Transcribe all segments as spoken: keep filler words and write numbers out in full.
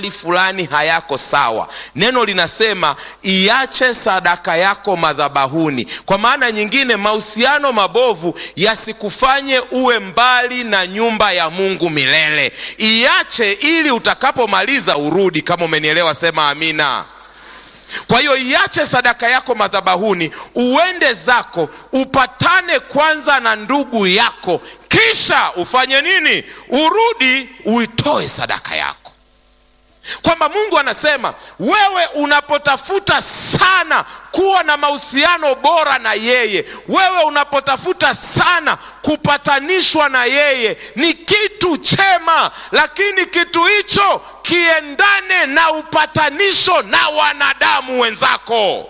fulani hayako sawa. Neno linasema iache sadaka yako madhabahuni. Kwa maana nyingine, mahusiano mabovu yasikufanye uwe mbali na nyumba ya Mungu milele. Iache ili utakapomaliza urudi. Kama umenielewa sema amina. Kwa hiyo iache sadaka yako madhabahuni, uende zako, upatane kwanza na ndugu yako, kisha ufanye nini? Urudi uitoe sadaka yako. Kwamba Mungu anasema wewe unapotafuta sana kuwa na mahusiano bora na yeye, wewe unapotafuta sana kupatanishwa na yeye, ni kitu chema, lakini kitu hicho kiendane na upatanisho na wanadamu wenzako.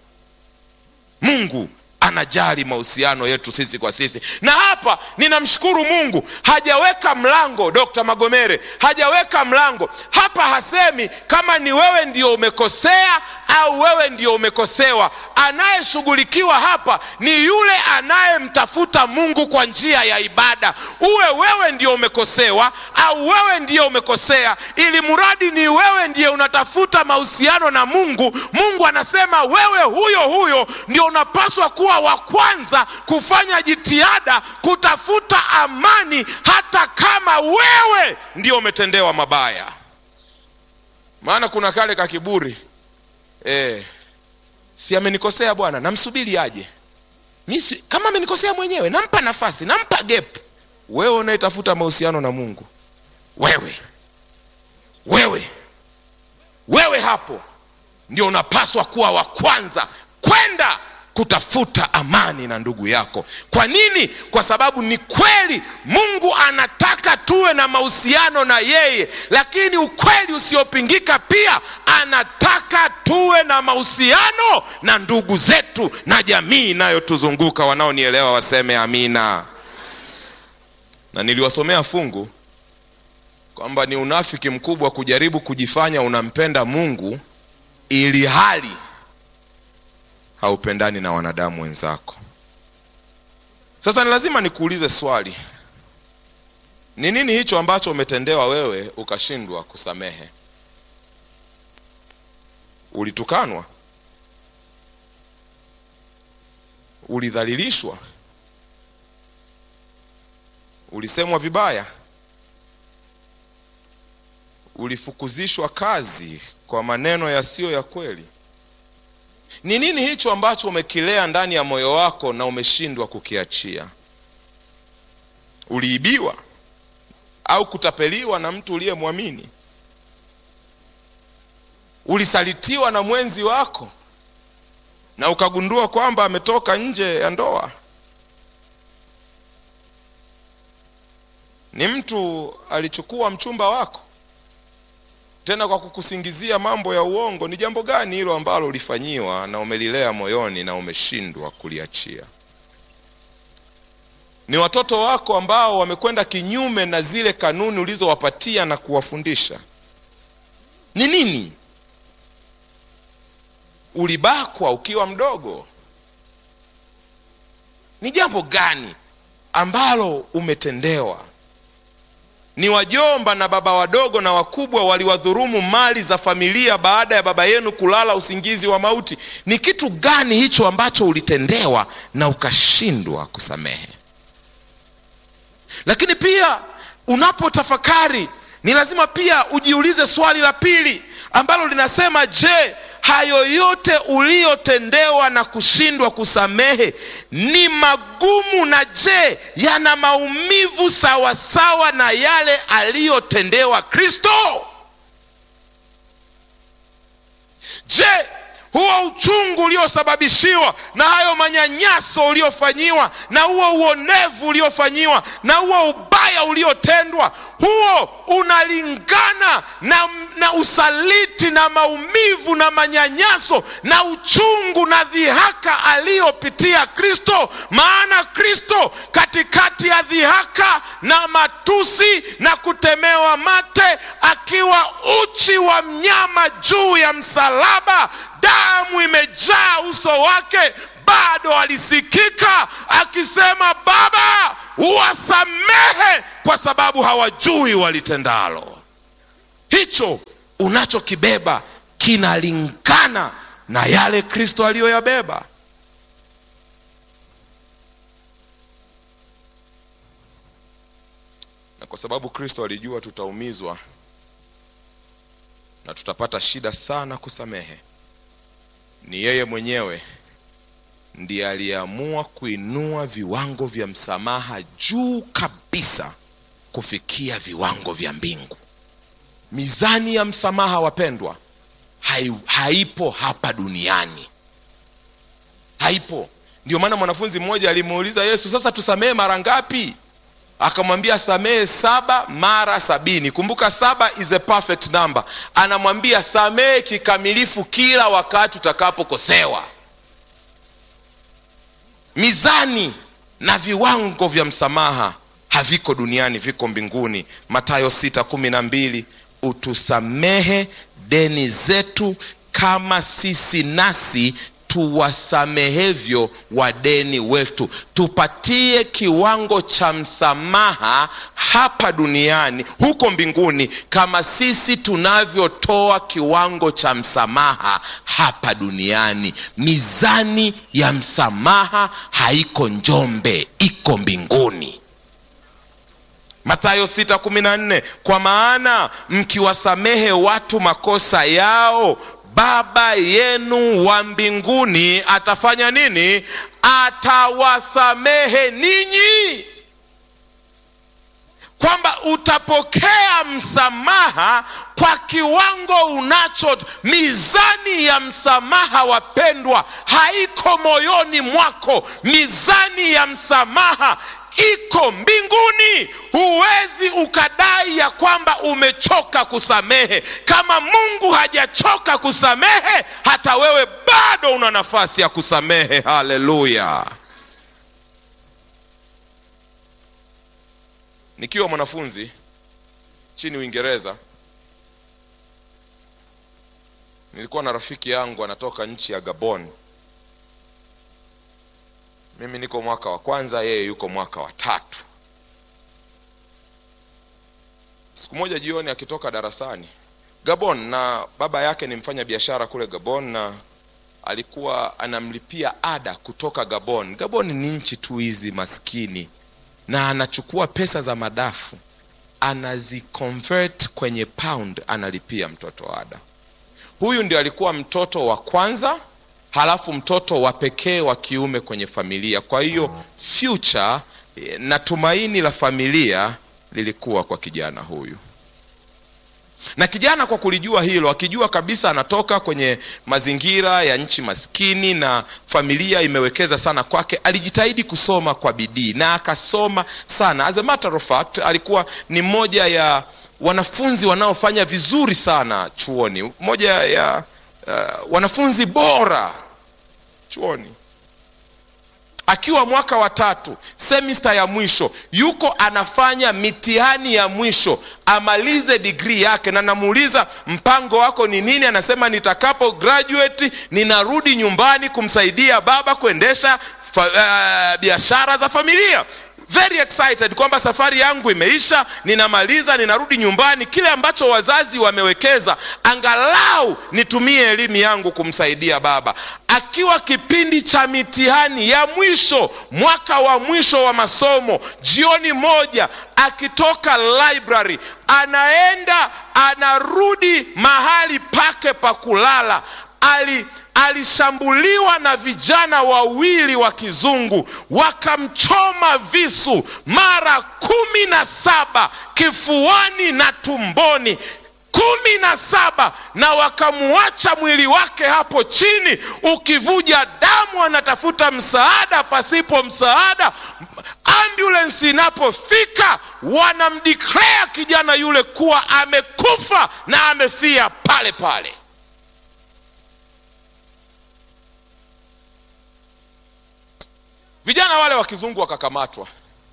Mungu anajali mahusiano yetu sisi kwa sisi. Na hapa ninamshukuru Mungu, hajaweka mlango. Dokta Magomere hajaweka mlango hapa. Hasemi kama ni wewe ndio umekosea au wewe ndio umekosewa. Anayeshughulikiwa hapa ni yule anayemtafuta Mungu kwa njia ya ibada. Uwe wewe ndio umekosewa au wewe ndio umekosea, ili muradi ni wewe ndio unatafuta mahusiano na Mungu, Mungu anasema wewe huyo huyo ndio unapaswa kuwa wa kwanza kufanya jitihada kutafuta amani, hata kama wewe ndio umetendewa mabaya. Maana kuna kale ka kiburi, eh si amenikosea bwana, namsubiri aje. Mimi kama amenikosea mwenyewe nampa nafasi, nampa gap. Wewe unayetafuta mahusiano na Mungu, wewe wewe wewe hapo ndio unapaswa kuwa wa kwanza kwenda kutafuta amani na ndugu yako. Kwa nini? Kwa sababu ni kweli Mungu anataka tuwe na mahusiano na yeye, lakini ukweli usiopingika pia anataka tuwe na mahusiano na ndugu zetu na jamii inayotuzunguka. Wanaonielewa waseme amina. Na niliwasomea fungu kwamba ni unafiki mkubwa kujaribu kujifanya unampenda Mungu ili hali haupendani na wanadamu wenzako. Sasa ni lazima nikuulize swali. Ni nini hicho ambacho umetendewa wewe ukashindwa kusamehe? Ulitukanwa? Ulidhalilishwa? Ulisemwa vibaya? Ulifukuzishwa kazi kwa maneno yasiyo ya kweli? Ni nini hicho ambacho umekilea ndani ya moyo wako na umeshindwa kukiachia? Uliibiwa au kutapeliwa na mtu uliyemwamini? Ulisalitiwa na mwenzi wako na ukagundua kwamba ametoka nje ya ndoa? Ni mtu alichukua mchumba wako tena kwa kukusingizia mambo ya uongo? Ni jambo gani hilo ambalo ulifanyiwa na umelilea moyoni na umeshindwa kuliachia? Ni watoto wako ambao wamekwenda kinyume na zile kanuni ulizowapatia na kuwafundisha? Ni nini? Ulibakwa ukiwa mdogo? Ni jambo gani ambalo umetendewa? Ni wajomba na baba wadogo na wakubwa waliwadhurumu mali za familia baada ya baba yenu kulala usingizi wa mauti? Ni kitu gani hicho ambacho ulitendewa na ukashindwa kusamehe? Lakini pia unapotafakari, ni lazima pia ujiulize swali la pili ambalo linasema, je, hayo yote uliotendewa na kushindwa kusamehe ni magumu, na je yana maumivu sawa sawa na yale aliyotendewa Kristo? Je, huo uchungu uliosababishiwa na hayo manyanyaso uliofanyiwa na huo uonevu uliofanyiwa na huo ubaya uliotendwa, huo unalingana na, na usaliti na maumivu na manyanyaso na uchungu na dhihaka aliyopitia Kristo? Maana Kristo katikati ya dhihaka na matusi na kutemewa mate, akiwa uchi wa mnyama juu ya msalaba, damu imejaa uso wake, bado alisikika akisema, Baba, uwasamehe kwa sababu hawajui walitendalo. Hicho unachokibeba kinalingana na yale Kristo aliyoyabeba. Na kwa sababu Kristo alijua tutaumizwa na tutapata shida sana kusamehe, ni yeye mwenyewe ndiye aliamua kuinua viwango vya msamaha juu kabisa kufikia viwango vya mbingu. Mizani ya msamaha, wapendwa, haipo hapa duniani. Haipo. Ndio maana mwanafunzi mmoja alimuuliza Yesu, sasa tusamehe mara ngapi? Akamwambia samehe saba mara sabini. Kumbuka saba is a perfect number. Anamwambia samehe kikamilifu kila wakati utakapokosewa. Mizani na viwango vya msamaha haviko duniani, viko mbinguni. Mathayo sita kumi na mbili, utusamehe deni zetu kama sisi nasi tuwasamehevyo wadeni wetu. Tupatie kiwango cha msamaha hapa duniani, huko mbinguni, kama sisi tunavyotoa kiwango cha msamaha hapa duniani. Mizani ya msamaha haiko Njombe, iko mbinguni. Mathayo sita kumi na nne, kwa maana mkiwasamehe watu makosa yao, Baba yenu wa mbinguni atafanya nini? Atawasamehe ninyi. Kwamba utapokea msamaha kwa kiwango unacho. Mizani ya msamaha, wapendwa, haiko moyoni mwako. Mizani ya msamaha iko mbinguni. Huwezi ukadai ya kwamba umechoka kusamehe. Kama Mungu hajachoka kusamehe, hata wewe bado una nafasi ya kusamehe. Haleluya. Nikiwa mwanafunzi chini Uingereza, nilikuwa na rafiki yangu anatoka nchi ya Gabon. Mimi niko mwaka wa kwanza, yeye yuko mwaka wa tatu. Siku moja jioni akitoka darasani Gabon, na baba yake ni mfanya biashara kule Gabon, na alikuwa anamlipia ada kutoka Gabon. Gabon ni nchi tu hizi maskini, na anachukua pesa za madafu anaziconvert kwenye pound, analipia mtoto ada. Huyu ndio alikuwa mtoto wa kwanza, halafu mtoto wa pekee wa kiume kwenye familia. Kwa hiyo future na tumaini la familia lilikuwa kwa kijana huyu. Na kijana kwa kulijua hilo, akijua kabisa anatoka kwenye mazingira ya nchi maskini na familia imewekeza sana kwake, alijitahidi kusoma kwa bidii na akasoma sana. As a matter of fact, alikuwa ni moja ya wanafunzi wanaofanya vizuri sana chuoni. Moja ya uh, wanafunzi bora chuoni. Akiwa mwaka wa tatu, semester ya mwisho, yuko anafanya mitihani ya mwisho amalize degree yake, na namuuliza mpango wako ni nini? Anasema nitakapo graduate ninarudi nyumbani kumsaidia baba kuendesha uh, biashara za familia. Very excited kwamba safari yangu imeisha, ninamaliza, ninarudi nyumbani, kile ambacho wazazi wamewekeza angalau nitumie elimu yangu kumsaidia baba. Akiwa kipindi cha mitihani ya mwisho, mwaka wa mwisho wa masomo, jioni moja akitoka library, anaenda anarudi mahali pake pa kulala, ali alishambuliwa na vijana wawili wa kizungu, wakamchoma visu mara kumi na saba kifuani na tumboni. Kumi na saba, na wakamuacha mwili wake hapo chini ukivuja damu, anatafuta msaada pasipo msaada. Ambulance inapofika, wanamdeclare kijana yule kuwa amekufa na amefia pale pale. Vijana wale wa kizungu wakakamatwa,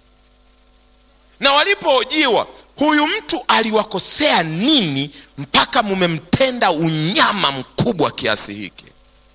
na walipohojiwa, huyu mtu aliwakosea nini mpaka mumemtenda unyama mkubwa kiasi hiki?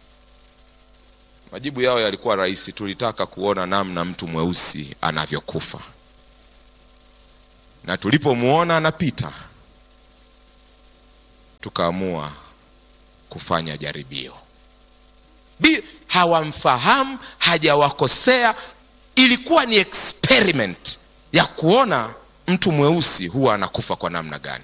Majibu yao yalikuwa rahisi: tulitaka kuona namna mtu mweusi anavyokufa, na tulipomuona anapita tukaamua kufanya jaribio. Bi hawamfahamu, hajawakosea, ilikuwa ni experiment ya kuona mtu mweusi huwa anakufa kwa namna gani.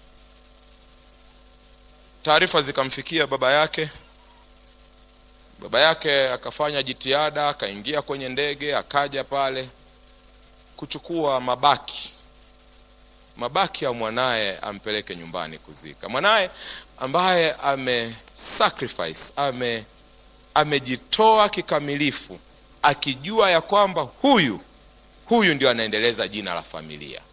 Taarifa zikamfikia baba yake. Baba yake akafanya jitihada, akaingia kwenye ndege, akaja pale kuchukua mabaki mabaki ya mwanae ampeleke nyumbani kuzika. Mwanae ambaye ame sacrifice, ame amejitoa kikamilifu, akijua ya kwamba huyu huyu ndio anaendeleza jina la familia.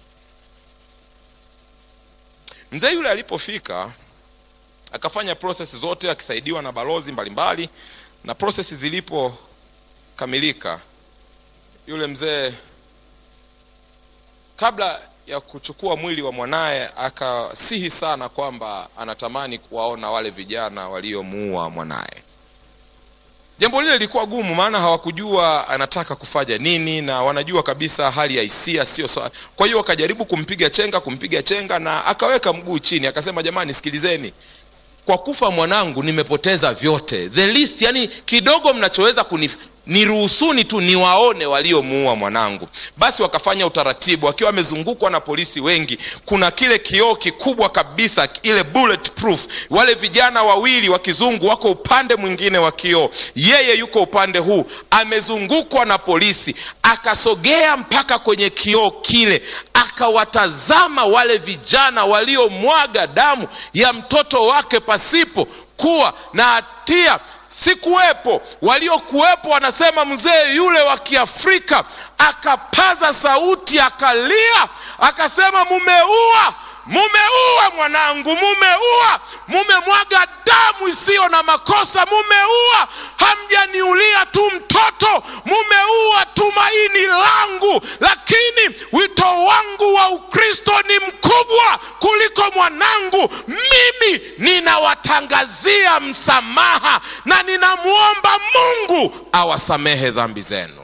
Mzee yule alipofika akafanya process zote akisaidiwa na balozi mbalimbali, na process zilipo kamilika, yule mzee kabla ya kuchukua mwili wa mwanae akasihi sana kwamba anatamani kuwaona wale vijana waliomuua mwanae. Jambo lile lilikuwa gumu, maana hawakujua anataka kufanya nini, na wanajua kabisa hali ya hisia sio sawa. Kwa hiyo wakajaribu kumpiga chenga kumpiga chenga na akaweka mguu chini, akasema jamani, sikilizeni, kwa kufa mwanangu nimepoteza vyote. The least, yani kidogo mnachoweza kunif niruhusuni tu niwaone waliomuua mwanangu. Basi wakafanya utaratibu, akiwa amezungukwa na polisi wengi. Kuna kile kioo kikubwa kabisa, ile bulletproof. Wale vijana wawili wa kizungu wako upande mwingine wa kioo, yeye yuko upande huu, amezungukwa na polisi. Akasogea mpaka kwenye kioo kile, akawatazama wale vijana waliomwaga damu ya mtoto wake pasipo kuwa na hatia. Sikuwepo, waliokuwepo wanasema mzee yule wa Kiafrika akapaza sauti, akalia, akasema, mumeua, mumeua mwanangu, mumeua, mumemwaga damu isiyo na makosa, mumeua, hamjaniulia tu mtoto, mumeua tumaini langu, lakini wito wangu wa Ukristo ni mkubwa kuliko mwanangu. Mimi ninawatangazia msamaha na ninamuomba Mungu awasamehe dhambi zenu.